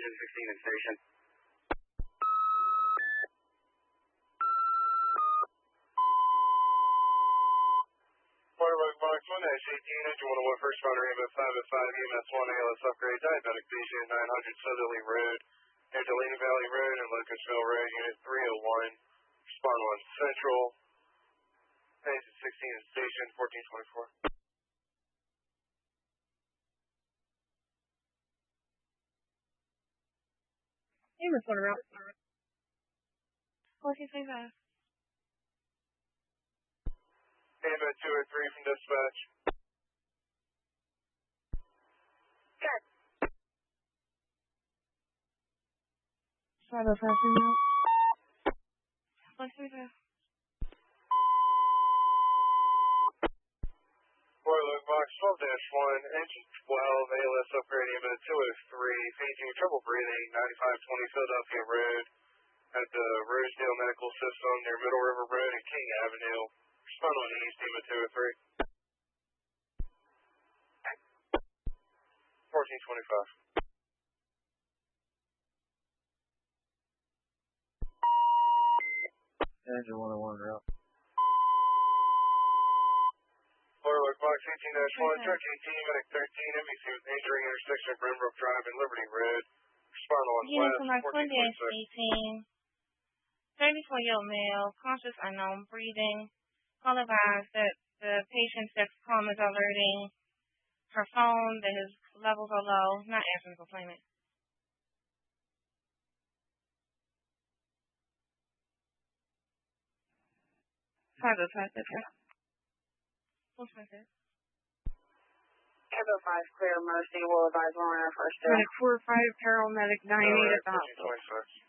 engine 16 in station. Waterwork Box 1, Dash 18, engine 101, first responder, EMS 5 at 5, EMS 1, ALS upgrade, diabetic patient, 900 Southerly Road, Angelina Valley Road, and Lucasville Road, Unit 301, respond 1 Central, engine 16 in station, 1424. EMS 1 route. 1425. EMS 2 or 3 from dispatch. Good. 505 route. 135. Waterwork Box 12-1, engine 12, ALS upgrade, EMS 203, fainting, trouble breathing, 9520 Philadelphia Road, at the Rosedale Medical System near Middle River Road and King Avenue. Respond on East, EMS 203. 1425. Engine 101 route. Waterwork Box 18-1, Truck 18, Medic 13, NBC with injury, intersection of Glenbrook Drive and Liberty Road. Respond on Unit West, 1426. 34-year-old male, conscious unknown, breathing. Call advised that the patient's dexcom is alerting her phone that his levels are low, not answering for claimant. 505, that's right. 455. 505, clear Mercy, will advise on our first Medic 45, paramedic 98 at the hospital. 1426.